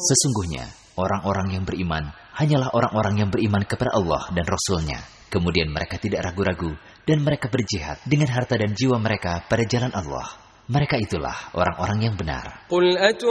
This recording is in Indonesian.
Sesungguhnya, orang-orang yang beriman hanyalah orang-orang yang beriman kepada Allah dan Rasul-Nya. Kemudian mereka tidak ragu-ragu dan mereka berjihad dengan harta dan jiwa mereka pada jalan Allah. Mereka itulah orang-orang yang benar.